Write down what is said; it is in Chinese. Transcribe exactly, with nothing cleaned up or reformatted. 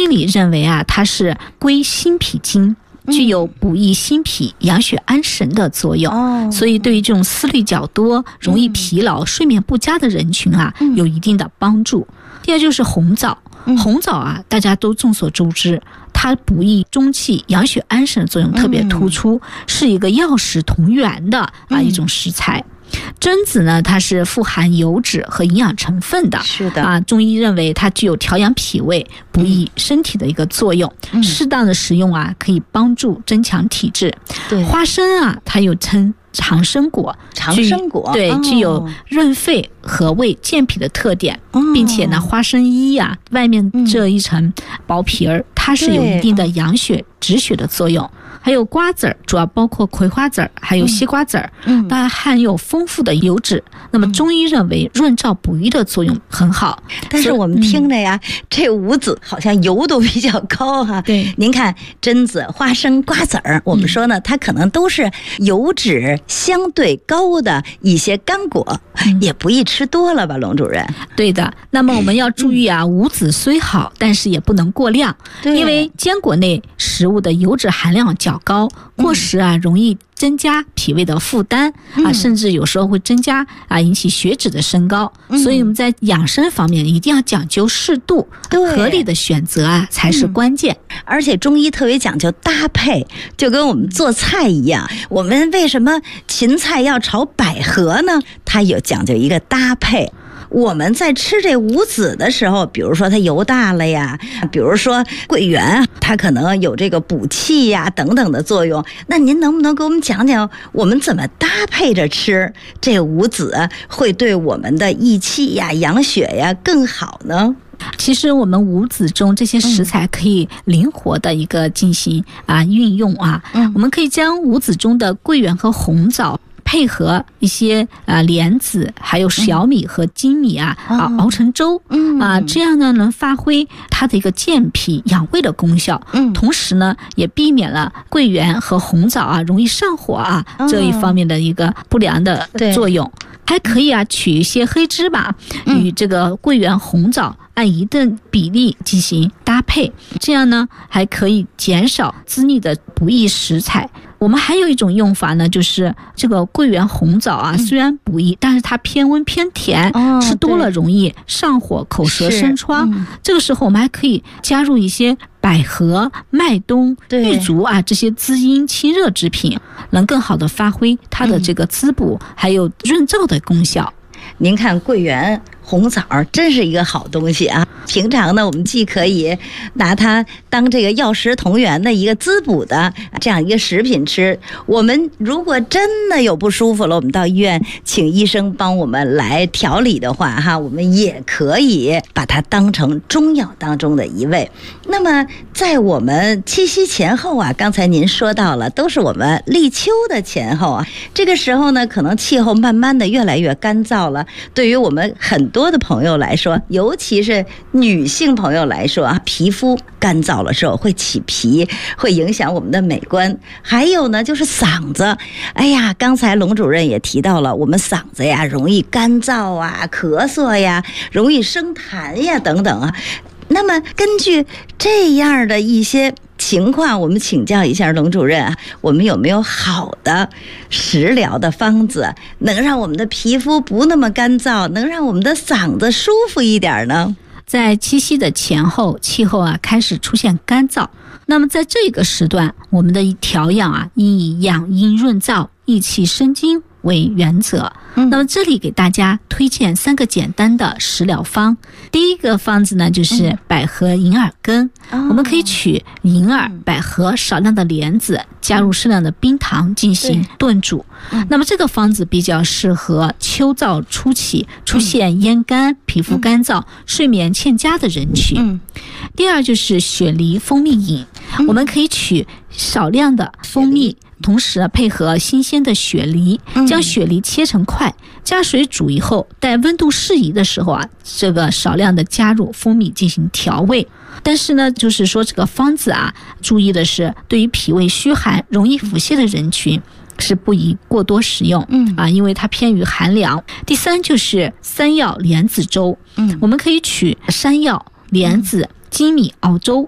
医里认为啊，它是归心脾经，具有补益心脾、养血安神的作用、哦、所以对于这种思虑较多、容易疲劳、嗯、睡眠不佳的人群啊、嗯、有一定的帮助。第二就是红枣，红枣啊，大家都众所周知，它补益中气、养血安神的作用特别突出、嗯、是一个药食同源的啊一种食材。榛子呢，它是富含油脂和营养成分的， 是的啊，中医认为它具有调养脾胃、补益身体的一个作用。嗯、适当的食用啊，可以帮助增强体质。对，花生啊，它又称长生果， 长生果对、哦，具有润肺和胃健脾的特点，哦、并且呢，花生衣啊，外面这一层薄皮儿，嗯、它是有一定的养血止血的作用。还有瓜子儿，主要包括葵花籽儿，还有西瓜籽儿，嗯，它含有丰富的油脂。那么中医认为润燥补益的作用很好。 但是我们听着呀，嗯、这五子好像油都比较高哈、啊。 对， 您看榛子、花生、瓜子儿，我们说呢，它可能都是油脂相对高的一些干果，嗯、也不宜吃多了吧，龙主任？ 对的。那么我们要注意啊，嗯、五子虽好，但是也不能过量，因为坚果类食物的油脂含量较高，过食啊容易增加脾胃的负担、嗯、啊，甚至有时候会增加啊引起血脂的升高、嗯、所以我们在养生方面一定要讲究适度，合理的选择啊才是关键、 嗯、而且中医特别讲究搭配，就跟我们做菜一样，我们为什么芹菜要炒百合呢？它有讲究一个搭配。我们在吃这五子的时候，比如说它油大了呀，比如说桂圆它可能有这个补气呀等等的作用，那您能不能给我们讲讲我们怎么搭配着吃这五子会对我们的益气呀、养血呀更好呢？ 其实我们五子中这些食材可以灵活的一个进行啊运用啊，嗯，我们可以将五子中的桂圆和红枣配合一些啊莲子，还有小米和精米啊、嗯、啊熬成粥，嗯啊，这样呢能发挥它的一个健脾养胃的功效，嗯，同时呢也避免了桂圆和红枣啊容易上火啊、哦、这一方面的一个不良的作用。还可以啊取一些黑芝麻与这个桂圆、红枣按一定比例进行搭配，这样呢还可以减少滋腻的不益食材。我们还有一种用法呢，就是这个桂圆、红枣啊，虽然补益，但是它偏温偏甜，哦、吃多了容易上火、口舌生疮、嗯。这个时候我们还可以加入一些百合、麦冬、玉竹啊这些滋阴清热之品，能更好的发挥它的这个滋补、嗯、还有润燥的功效。 您看桂圆、红枣真是一个好东西啊！平常呢，我们既可以拿它当这个药食同源的一个滋补的这样一个食品吃。我们如果真的有不舒服了，我们到医院请医生帮我们来调理的话，哈，我们也可以把它当成中药当中的一味。那么在我们七夕前后啊，刚才您说到了，都是我们立秋的前后啊，这个时候呢，可能气候慢慢的越来越干燥了。对于我们很多的朋友来说，尤其是女性朋友来说啊，皮肤干燥了之后会起皮，会影响我们的美观。还有呢，就是嗓子，哎呀，刚才龙主任也提到了，我们嗓子呀容易干燥啊、咳嗽呀、容易生痰呀等等啊。那么根据这样的一些情况，我们请教一下龙主任啊，我们有没有好的食疗的方子，能让我们的皮肤不那么干燥，能让我们的嗓子舒服一点呢？ 在七夕的前后，气候啊开始出现干燥，那么在这个时段，我们的调养啊应以养阴润燥、益气生津为原则。嗯、那么这里给大家推荐三个简单的食疗方。第一个方子呢，就是百合银耳羹、嗯、我们可以取银耳、百合、少量的莲子，加入适量的冰糖进行炖煮、嗯、那么这个方子比较适合秋燥初期出现咽干、皮肤干燥、嗯、睡眠欠佳的人群、嗯、第二就是雪梨蜂蜜饮、嗯、我们可以取少量的蜂蜜，同时配合新鲜的雪梨，将雪梨切成块，加水煮以后，待温度适宜的时候啊，这个少量的加入蜂蜜进行调味。但是呢，就是说这个方子啊，注意的是，对于脾胃虚寒、容易腹泻的人群，是不宜过多食用，嗯啊，因为它偏于寒凉。第三就是山药莲子粥，嗯，我们可以取山药、莲子、粳米熬粥，